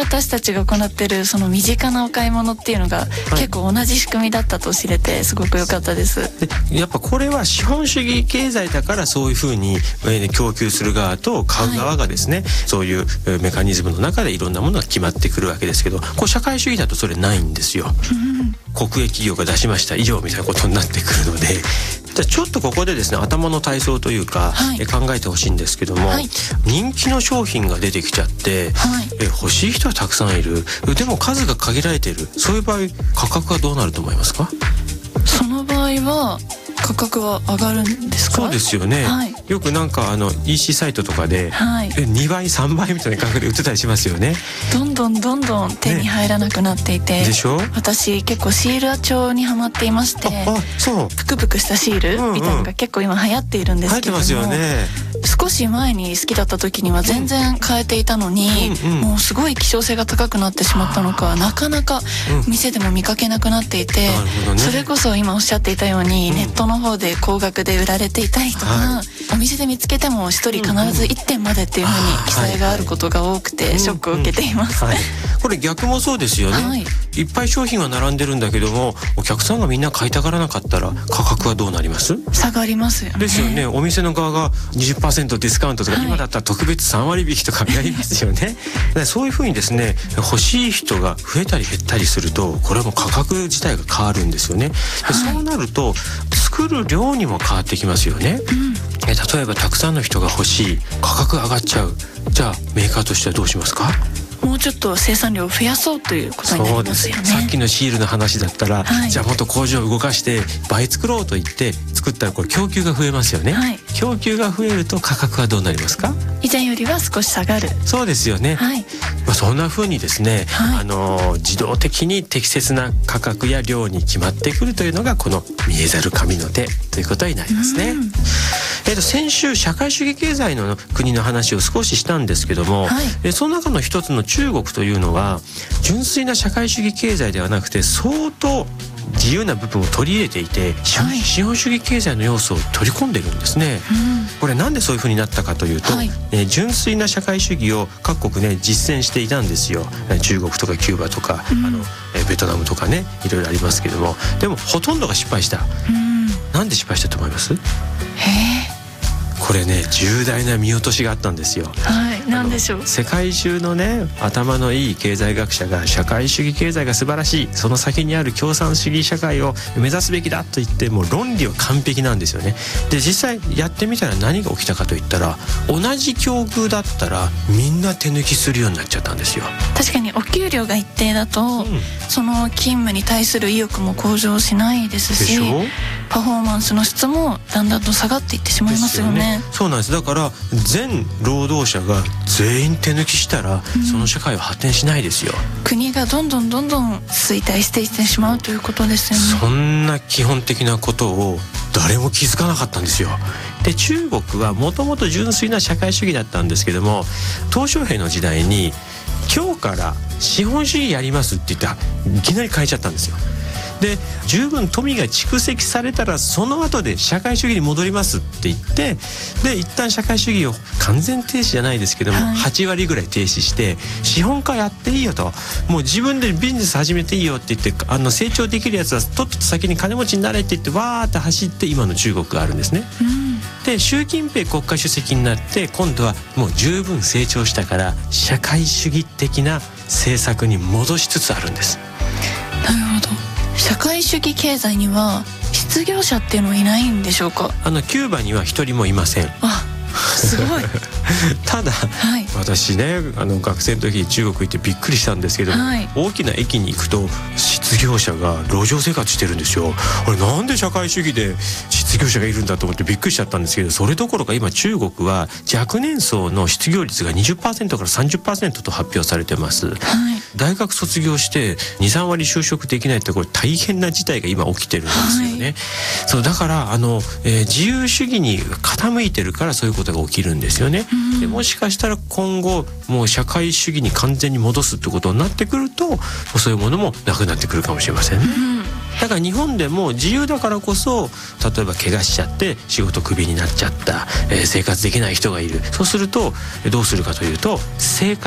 私たちが行ってるその身近なお買い物っていうのが結構同じ仕組みだったと知れてすごく良かったです。 でやっぱこれは資本主義経済だからそういうふうに供給する側と買う側がですね、そういうメカニズムの中でいろんなものが決まってくるわけですけど、こう社会主義だとそれないんですよ。国営企業が出しました以上みたいなことになってくるので、じゃあちょっとここでですね頭の体操というか、考えてほしいんですけども、人気の商品が出てきちゃって、欲しい人はたくさんいる、でも数が限られている、そういう場合価格はどうなると思いますか？ その場合は価格は上がるんですか？ そうですよね、よくなんかEC サイトとかで、2倍3倍みたいな価格で売ってたりしますよね。 どんどん手に入らなくなっていて、 でしょ？ 私結構シール帳にハマっていまして、 そうプクプクしたシールみたいなのが結構今流行っているんですけども、 流行ってますよね。 少し前に好きだった時には全然買えていたのに、もうすごい希少性が高くなってしまったのか、なかなか店でも見かけなくなっていて、それこそ今おっしゃっていたように、ネットの方で高額で売られていたりとか、お店で見つけても1人必ず1点までっていう風に記載があることが多くてショックを受けています。 これ逆もそうですよね、いっぱい商品は並んでるんだけども、お客さんがみんな買いたがらなかったら価格はどうなります？ 下がりますよね。 ですよね。お店の側が 20% ディスカウントとか、今だったら特別3割引きとかやりますよね。そういう風にですね、欲しい人が増えたり減ったりすると、これはもう価格自体が変わるんですよね。でそうなると作る量にも変わってきますよね。例えばたくさんの人が欲しい、価格が上がっちゃう。じゃあメーカーとしてはどうしますか？ もうちょっと生産量を増やそうということになりますよね。 さっきのシールの話だったら、じゃあもっと工場を動かして倍作ろうと言って作ったら、これ供給が増えますよね。供給が増えると価格はどうなりますか？ 以前よりは少し下がる。そうですよね。そんな風にですね、自動的に適切な価格や量に決まってくるというのがこの見えざる神の手ということになりますね。先週社会主義経済の国の話を少ししたんですけども、その中の一つの中国というのは純粋な社会主義経済ではなくて、相当自由な部分を取り入れていて、資本主義経済の要素を取り込んでいるんですね。これなんでそういう風になったかというと、純粋な社会主義を各国ね実践していたんですよ。中国とかキューバとか、ベトナムとかね、いろいろありますけども、でもほとんどが失敗した。なんで失敗したと思います？これね、重大な見落としがあったんですよ。 何でしょう？ 世界中のね、頭のいい経済学者が社会主義経済が素晴らしい、その先にある共産主義社会を目指すべきだと言って、もう論理は完璧なんですよね。で実際やってみたら何が起きたかといったら、同じ境遇だったらみんな手抜きするようになっちゃったんですよ。 確かにお給料が一定だと、その勤務に対する意欲も向上しないですし、パフォーマンスの質もだんだんと下がっていってしまいますよね。 そうなんです。だから全労働者が全員手抜きしたら、その社会は発展しないですよ。 国がどんどん衰退していってしまうということですよね。 そんな基本的なことを誰も気づかなかったんですよ。で中国はもともと純粋な社会主義だったんですけども、鄧小平の時代に今日から資本主義やりますって言っていきなり変えちゃったんですよ。で十分富が蓄積されたら、その後で社会主義に戻りますって言って、で一旦社会主義を完全停止じゃないですけども、8割ぐらい停止して資本家やっていいよと、もう自分でビジネス始めていいよって言って、成長できるやつはとっとと先に金持ちになれって言ってわーって走って、今の中国があるんですね。で習近平国家主席になって、今度はもう十分成長したから社会主義的な政策に戻しつつあるんです。 なるほど。社会主義経済には失業者っていうのはいないんでしょうか？ キューバには一人もいません。 すごい。 ただ、私ね、学生の時に中国行ってびっくりしたんですけど、大きな駅に行くと失業者が路上生活してるんですよ。あれなんで社会主義で失業者がいるんだと思ってびっくりしちゃったんですけど、それどころか今中国は若年層の失業率が 20% から 30% と発表されてます。大学卒業して 2,3 割就職できないって、これ大変な事態が今起きてるんですよね。そうだから自由主義に傾いてるから、そういうことが起きるんですよね。でもしかしたら今後もう社会主義に完全に戻すってことになってくると、そういうものもなくなってくるかもしれませんね。だから日本でも自由だからこそ、例えば怪我しちゃって仕事クビになっちゃった、生活できない人がいる。そうするとどうするかというと、生活